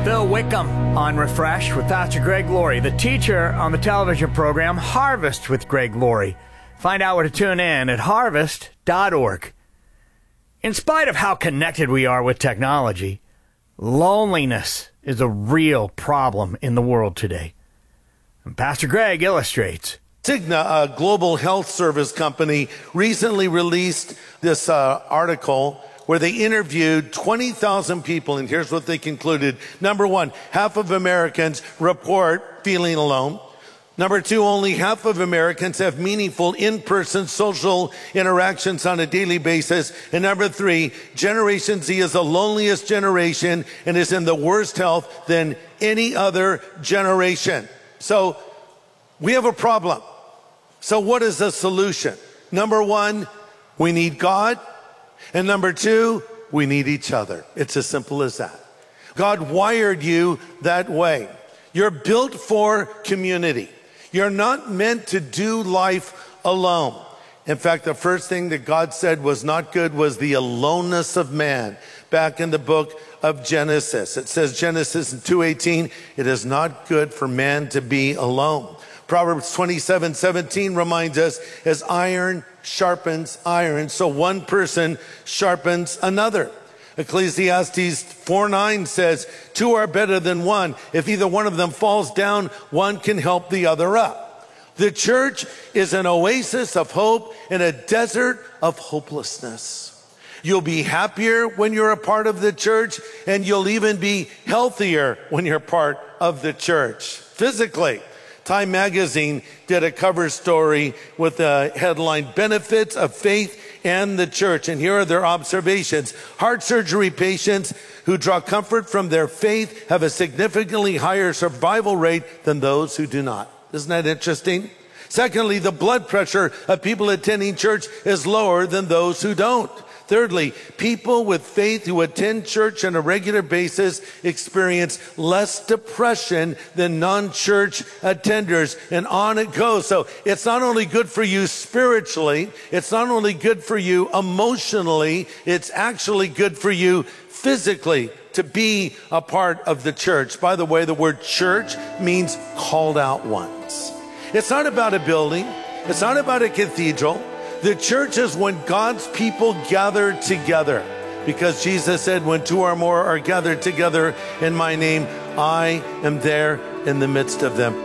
Bill Wickham on Refresh with Pastor Greg Laurie, the teacher on the television program Harvest with Greg Laurie. Find out where to tune in at harvest.org. In spite of how connected we are with technology, loneliness is a real problem in the world today. And Pastor Greg illustrates. Cigna, a global health service company, recently released this article where they interviewed 20,000 people, and here's what they concluded. Number one, half of Americans report feeling alone. Number two, only half of Americans have meaningful in-person social interactions on a daily basis. And number three, Generation Z is the loneliest generation and is in the worst health than any other generation. So we have a problem. So what is the solution? Number one, we need God. And number two, we need each other. It's as simple as that. God wired you that way. You're built for community. You're not meant to do life alone. In fact, the first thing that God said was not good was the aloneness of man. Back in the book of Genesis, it says, Genesis 2:18, it is not good for man to be alone. Proverbs 27:17 reminds us, as iron sharpens iron, so one person sharpens another. Ecclesiastes 4:9 says, two are better than one. If either one of them falls down, one can help the other up. The church is an oasis of hope in a desert of hopelessness. You'll be happier when you're a part of the church, and you'll even be healthier when you're part of the church physically. Time magazine did a cover story with the headline, Benefits of Faith and the Church. And here are their observations. Heart surgery patients who draw comfort from their faith have a significantly higher survival rate than those who do not. Isn't that interesting? Secondly, the blood pressure of people attending church is lower than those who don't. Thirdly, people with faith who attend church on a regular basis experience less depression than non-church attenders, and on it goes. So it's not only good for you spiritually, it's not only good for you emotionally, it's actually good for you physically to be a part of the church. By the way, the word church means called out ones. It's not about a building. It's not about a cathedral. The church is when God's people gather together, because Jesus said, when two or more are gathered together in my name, I am there in the midst of them.